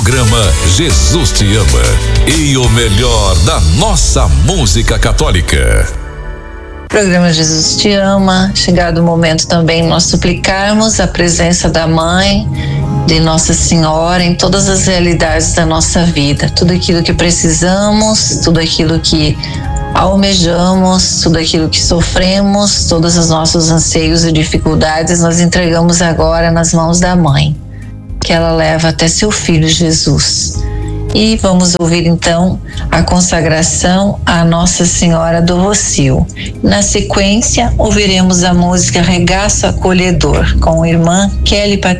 Programa Jesus Te Ama e o melhor da nossa música católica. Programa Jesus Te Ama, chegado o momento também nós suplicarmos a presença da Mãe, de Nossa Senhora em todas as realidades da nossa vida, tudo aquilo que precisamos, tudo aquilo que almejamos, tudo aquilo que sofremos, todos os nossos anseios e dificuldades nós entregamos agora nas mãos da Mãe, que ela leva até seu Filho Jesus. E vamos ouvir então a consagração à Nossa Senhora do Rocio. Na sequência, ouviremos a música Regaço Acolhedor, com a irmã Kelly Patrícia.